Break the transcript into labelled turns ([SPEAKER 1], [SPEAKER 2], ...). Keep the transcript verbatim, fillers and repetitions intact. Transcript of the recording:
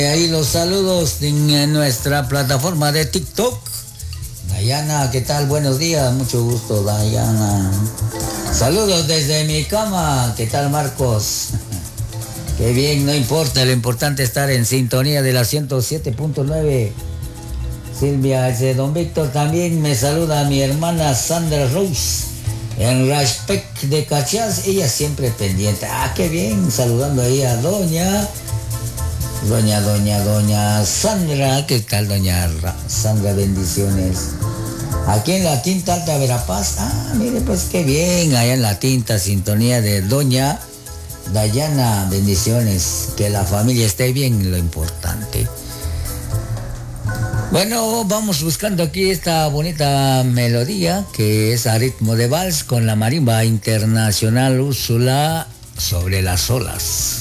[SPEAKER 1] Ahí los saludos en nuestra plataforma de TikTok. Dayana, ¿qué tal? Buenos días, mucho gusto, Dayana. Saludos desde mi cama, ¿qué tal, Marcos? Qué bien, no importa, lo importante es estar en sintonía de la ciento siete punto nueve. Silvia, ese don Víctor también me saluda a mi hermana Sandra Rose en Raspec de Cachas, ella siempre pendiente. Ah, qué bien, saludando ahí a doña, doña, doña, doña Sandra. ¿Qué tal, doña Sandra? Bendiciones. Aquí en la Tinta Alta Verapaz, ah, mire, pues qué bien, allá en la Tinta, sintonía de doña Dayana, bendiciones, que la familia esté bien, lo importante. Bueno, vamos buscando aquí esta bonita melodía que es a ritmo de vals con la marimba internacional Úrsula sobre las olas.